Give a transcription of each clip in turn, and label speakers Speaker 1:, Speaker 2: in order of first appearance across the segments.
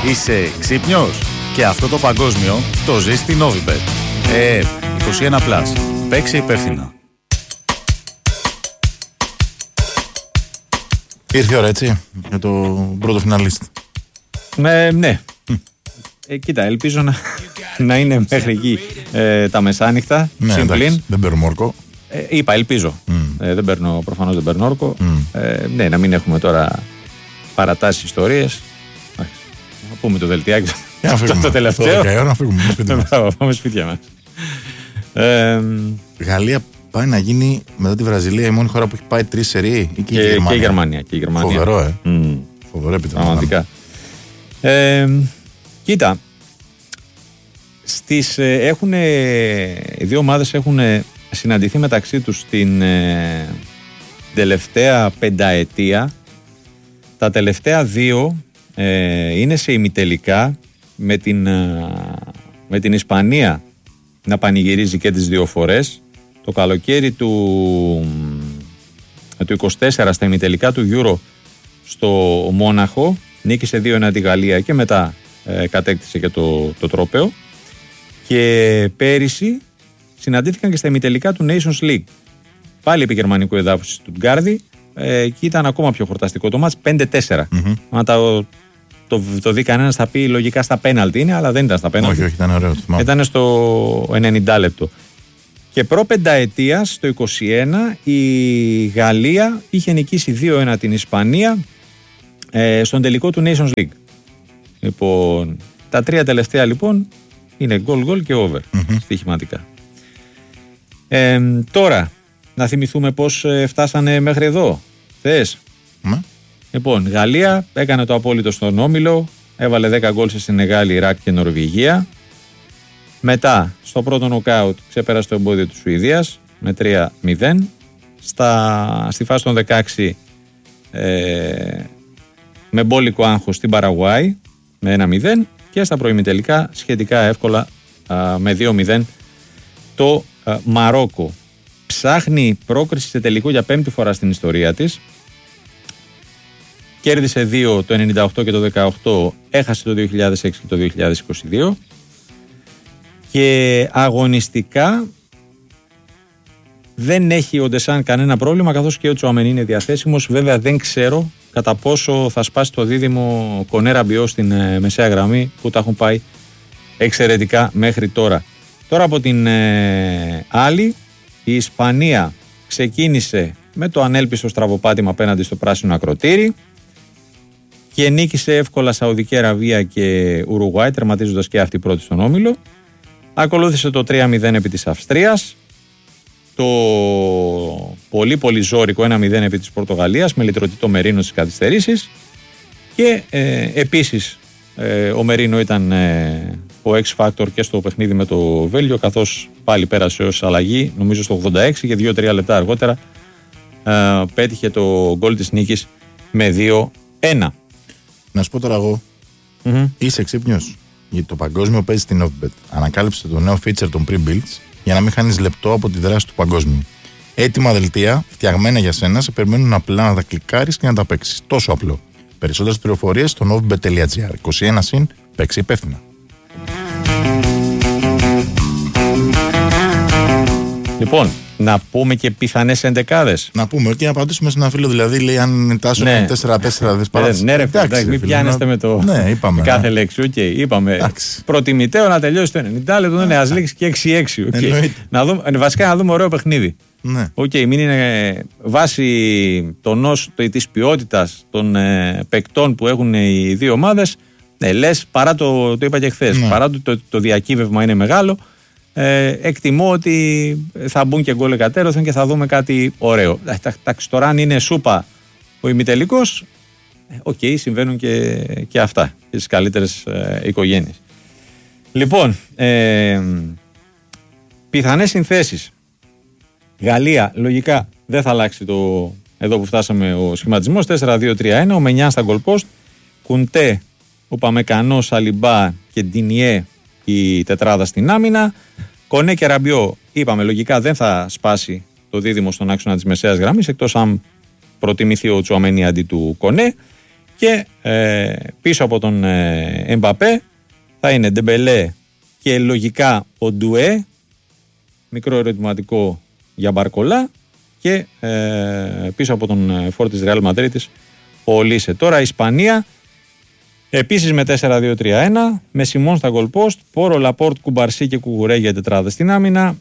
Speaker 1: Είσαι ξύπνιος? Και αυτό το παγκόσμιο το ζεις στην Novibet. 21+. Παίξε υπεύθυνα.
Speaker 2: Ήρθε η ώρα, έτσι, για το πρώτο φιναλίστ.
Speaker 3: Ναι. Κοίτα, ελπίζω να είναι μέχρι εκεί τα μεσάνυχτα.
Speaker 2: Ναι, εντάξει, δεν παίρνουμε όρκο.
Speaker 3: Είπα, ελπίζω. Προφανώς δεν παίρνω όρκο. Ναι, να μην έχουμε τώρα παρατάσεις ιστορίες. Να πούμε το δελτιάκι το τελευταίο.
Speaker 2: Να φύγουμε σπίτια μας.
Speaker 3: Πάμε σπίτια μας.
Speaker 2: Γαλλία πάει να γίνει μετά τη Βραζιλία η μόνη χώρα που έχει πάει 3 σερί, ή και η
Speaker 3: Γερμανία.
Speaker 2: Φοβερό, φοβερό επιτυχία.
Speaker 3: Κοίτα, οι δύο ομάδες έχουν συναντηθεί μεταξύ τους την τελευταία πενταετία. Τα τελευταία δύο είναι σε ημιτελικά, με την Ισπανία να πανηγυρίζει και τις δύο φορές. Το καλοκαίρι του 24 στα ημιτελικά του Euro στο Μόναχο νίκησε 2-1 τη Γαλλία και μετά κατέκτησε και το τρόπαιο. Και πέρυσι συναντήθηκαν και στα ημιτελικά του Nations League. Πάλι επί γερμανικού εδάφους στη Στουτγκάρδη, και ήταν ακόμα πιο χορταστικό το μάτς, 5-4. Αν το δει κανένας θα πει λογικά στα πέναλτι είναι, αλλά δεν ήταν στα πέναλτι.
Speaker 2: Όχι, ήταν ωραίο.
Speaker 3: Ήταν στο 90 λεπτό. Και προ-πενταετίας, το 21, η Γαλλία είχε νικήσει 2-1 την Ισπανία στον τελικό του Nations League. Λοιπόν, τα τρία τελευταία λοιπόν είναι goal και over στοιχηματικά. Τώρα, να θυμηθούμε πώς φτάσανε μέχρι εδώ. Θες? Λοιπόν, Γαλλία έκανε το απόλυτο στον όμιλο, έβαλε 10 γκολ σε Σενεγάλη, Ιράκ και Νορβηγία. Μετά, στο πρώτο νοκάουτ ξεπέρασε το εμπόδιο της Σουηδίας με 3-0. Στη φάση των 16 με μπόλικο άγχος στην Παραγουάη με 1-0 και στα προημιτελικά σχετικά εύκολα με 2-0 το Μαρόκο. Ψάχνει πρόκριση σε τελικό για 5η φορά στην ιστορία της. Κέρδισε 2 το 98 και το 18, έχασε το 2006 και το 2022 και αγωνιστικά δεν έχει ο Ντεσάν κανένα πρόβλημα, καθώς και ο Τσουαμενί είναι διαθέσιμος. Βέβαια δεν ξέρω κατά πόσο θα σπάσει το δίδυμο Κονέ Ραμπιό στην μεσαία γραμμή που τα έχουν πάει εξαιρετικά μέχρι τώρα. Τώρα από την άλλη, η Ισπανία ξεκίνησε με το ανέλπιστο στραβοπάτημα απέναντι στο πράσινο ακροτήρι και νίκησε εύκολα Σαουδική Αραβία και Ουρουγουάη, τερματίζοντας και αυτή πρώτη στον όμιλο. Ακολούθησε το 3-0 επί της Αυστρίας, το πολύ ζόρικο 1-0 επί της Πορτογαλίας με λυτρωτή το Μερίνο στις καθυστερήσεις και επίσης ο Μερίνο ήταν ο X-Factor και στο παιχνίδι με το Βέλγιο, καθώς πάλι πέρασε ως αλλαγή, νομίζω στο 86 και 2-3 λεπτά αργότερα πέτυχε το γκολ της νίκης με 2-1.
Speaker 2: Να σου πω τώρα εγώ, είσαι ξύπνιος? Γιατί το παγκόσμιο παίζει στην Novibet. Ανακάλυψε το νέο feature των pre-builds για να μην χάνεις λεπτό από τη δράση του παγκόσμιου. Έτοιμα δελτία, φτιαγμένα για σένα, σε περιμένουν απλά να τα κλικάρεις και να τα παίξεις. Τόσο απλό. Περισσότερες πληροφορίες στο novibet.gr. 21 συν, παίξει υπεύθυνα.
Speaker 3: Λοιπόν, να πούμε και πιθανές εντεκάδες.
Speaker 2: Να πούμε και να απαντήσουμε σε ένα φίλο, δηλαδή λέει αν τάσο είναι 4-4 δεν σπαράζει.
Speaker 3: Ναι, ρε φίλε, μην πιάνεστε με το κάθε λέξη. Okay, είπαμε προτιμητέο να τελειώσει το 90 λεπτό, ναι, ας λήξει και 6-6. Βασικά να δούμε ωραίο παιχνίδι.
Speaker 2: Ναι.
Speaker 3: Μην είναι βάσει της ποιότητας των παικτών που έχουν οι δύο ομάδες. Ναι, λες, παρά το είπα και χθες, παρά το διακύβευμα είναι μεγάλο. Εκτιμώ ότι θα μπουν και γκολ εκατέρωθεν και θα δούμε κάτι ωραίο. Εντάξει, τώρα αν είναι σούπα ο ημιτελικός, συμβαίνουν και αυτά και στις καλύτερες οικογένειες. Λοιπόν, πιθανές συνθέσεις. Γαλλία λογικά δεν θα αλλάξει εδώ που φτάσαμε ο σχηματισμός, 4-2-3-1, ο Μενιάν στα γκολ post, Κουντέ, ο Παμεκανό, Σαλιμπά και Ντινιέ η τετράδα στην άμυνα. Κονέ και Ραμπιό, είπαμε λογικά δεν θα σπάσει το δίδυμο στον άξονα της μεσαίας γραμμής, εκτός αν προτιμηθεί ο Τσουαμενί αντί του Κονέ. Και πίσω από τον Εμπαπέ θα είναι Ντεμπελέ και λογικά ο Ντουέ, μικρό ερωτηματικό για Μπαρκολά, και πίσω από τον φόρ της Ρεάλ Μαδρίτης ο Λίσε. Τώρα η Ισπανία επίσης με 4-2-3-1, με Σιμών στα goal post, Πόρο, Λαπόρτ, Κουμπαρσί και Κουγουρέ για τετράδα στην άμυνα,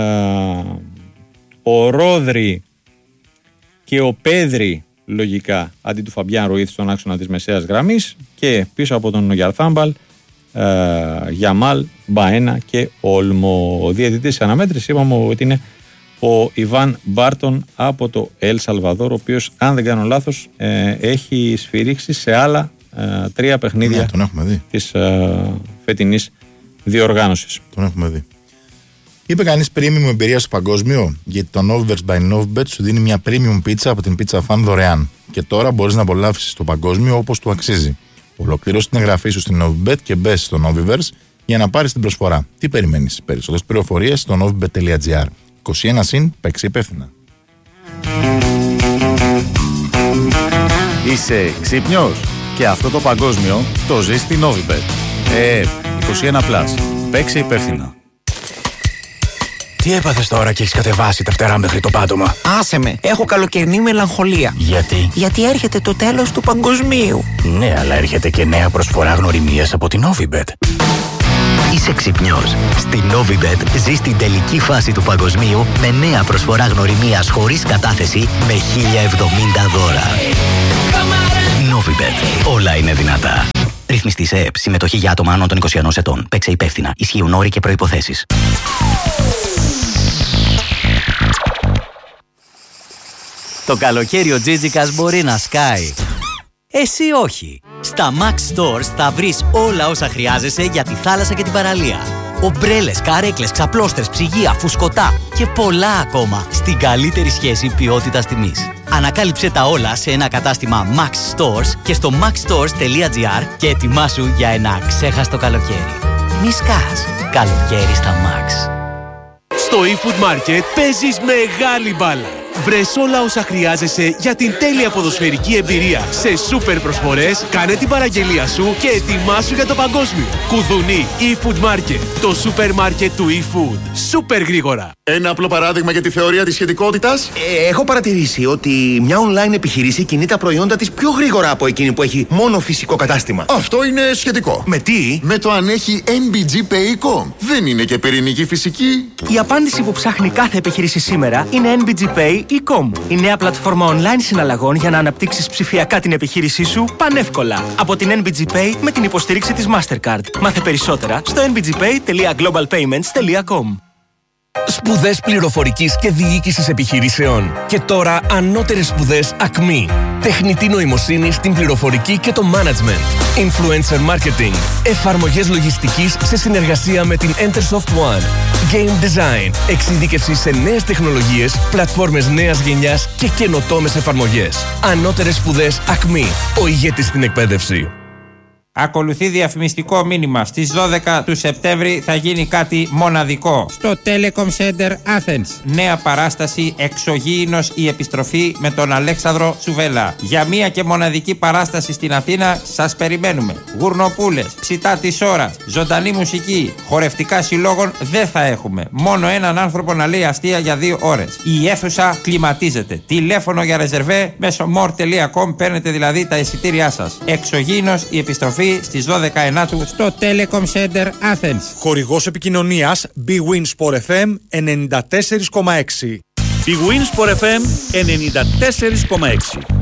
Speaker 3: ο Ρόδρι και ο Πέδρι λογικά αντί του Φαμπιάν Ρουίθ στον άξονα της μεσαίας γραμμής, και πίσω από τον Γιαρθάμπαλ Γιαμάλ, Μπαένα και Όλμο. Ο διαιτητής αναμέτρηση είπαμε ότι είναι ο Ιβάν Μπάρτον από το Ελ Σαλβαδόρ, ο οποίος, αν δεν κάνω λάθος, έχει σφυρίξει σε άλλα 3 παιχνίδια της φετινής διοργάνωσης.
Speaker 2: Τον έχουμε δει. Είπε κανείς premium εμπειρία στο παγκόσμιο, γιατί το Novibet by Novibet σου δίνει μια premium πίτσα από την Pizza Fan δωρεάν. Και τώρα μπορείς να απολαύσεις το παγκόσμιο όπως του αξίζει. Ολοκληρώσει την εγγραφή σου στην Novibet και μπες στο Noviverse για να πάρεις την προσφορά. Τι περιμένεις? Περισσότερες πληροφορίες στο novibet.gr. 21 συν, παίξει υπεύθυνα.
Speaker 1: Είσαι ξύπνιος? Και αυτό το παγκόσμιο το ζεις στη Novibet. 21+. Παίξε υπεύθυνα.
Speaker 4: Τι έπαθες τώρα και έχεις κατεβάσει τα φτερά μέχρι το πάτωμα?
Speaker 5: Άσε με, έχω καλοκαιρινή μελαγχολία.
Speaker 4: Γιατί?
Speaker 5: Γιατί έρχεται το τέλος του παγκοσμίου.
Speaker 4: Ναι, αλλά έρχεται και νέα προσφορά γνωριμίας από την Novibet.
Speaker 6: Είσαι ξυπνιός. Στη Novibet ζεις την τελική φάση του παγκοσμίου με νέα προσφορά γνωριμίας χωρίς κατάθεση με 1070 δώρα. Novibet. Όλα είναι δυνατά. Ρυθμιστή σε ΕΕΠ. Συμμετοχή για άτομα άνω των 21 ετών. Παίξε υπεύθυνα. Ισχύουν όροι και προϋποθέσεις.
Speaker 7: Το καλοκαίρι ο Τζίτζικας μπορεί να σκάει. Εσύ όχι. Στα Max Stores θα βρεις όλα όσα χρειάζεσαι για τη θάλασσα και την παραλία. Ομπρέλες, καρέκλες, ξαπλώστρες, ψυγεία, φουσκωτά και πολλά ακόμα στην καλύτερη σχέση ποιότητας-τιμής. Ανακάλυψε τα όλα σε ένα κατάστημα Max Stores και στο maxstores.gr και ετοιμάσου για ένα ξέχαστο καλοκαίρι. Μη σκάς. Καλοκαίρι στα Max.
Speaker 8: Στο eFood Market παίζεις μεγάλη μπάλα. Βρες όλα όσα χρειάζεσαι για την τέλεια ποδοσφαιρική εμπειρία. Σε σούπερ προσφορές, κάνε την παραγγελία σου και ετοιμάσου για το παγκόσμιο. Κουδουνί eFood Market, το σούπερ μάρκετ του eFood. Σούπερ γρήγορα.
Speaker 9: Ένα απλό παράδειγμα για τη θεωρία της σχετικότητας.
Speaker 10: Έχω παρατηρήσει ότι μια online επιχείρηση κινεί τα προϊόντα της πιο γρήγορα από εκείνη που έχει μόνο φυσικό κατάστημα.
Speaker 9: Αυτό είναι σχετικό.
Speaker 10: Με τι?
Speaker 9: Με το αν έχει NBG Pay.com. Δεν είναι και πυρηνική φυσική.
Speaker 11: Η απάντηση που ψάχνει κάθε επιχείρηση σήμερα είναι NBG Pay.com. Η νέα πλατφόρμα online συναλλαγών για να αναπτύξεις ψηφιακά την επιχείρησή σου πανεύκολα. Από την NBG Pay με την υποστήριξη της Mastercard. Μάθε περισσότερα στο nbgpay.globalpayments.com.
Speaker 12: Σπουδές πληροφορικής και διοίκησης επιχειρήσεων. Και τώρα ανώτερες σπουδές ΑΚΜΗ. Τεχνητή νοημοσύνη στην πληροφορική και το management. Influencer marketing. Εφαρμογές λογιστικής σε συνεργασία με την Entersoft One. Game design. Εξειδίκευση σε νέες τεχνολογίες, πλατφόρμες νέας γενιάς και καινοτόμες εφαρμογές. Ανώτερες σπουδές ΑΚΜΗ. Ο ηγέτης στην εκπαίδευση.
Speaker 13: Ακολουθεί διαφημιστικό μήνυμα. Στις 12 του Σεπτέμβρη θα γίνει κάτι μοναδικό. Στο Telecom Center Athens. Νέα παράσταση Εξωγήινος η επιστροφή με τον Αλέξανδρο Τσουβέλα. Για μία και μοναδική παράσταση στην Αθήνα σας περιμένουμε. Γουρνοπούλες, ψητά της ώρας, ζωντανή μουσική, χορευτικά συλλόγων δεν θα έχουμε. Μόνο έναν άνθρωπο να λέει αστεία για 2 ώρες. Η αίθουσα κλιματίζεται. Τηλέφωνο για ρεζερβέ μέσω more.com παίρνετε δηλαδή τα εισιτήριά σας. Εξωγήινος η επιστροφή στις 12 Ενάτου στο Telecom Center Athens.
Speaker 14: Χορηγός επικοινωνίας Bwin Sport FM 94,6.
Speaker 15: Bwin Sport FM 94,6.